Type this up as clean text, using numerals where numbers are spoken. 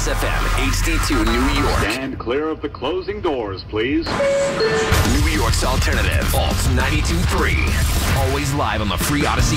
Plus FM, HD2 New York. Stand clear of the closing doors, please. New York's alternative, Alt 92.3. Always live on the free Odyssey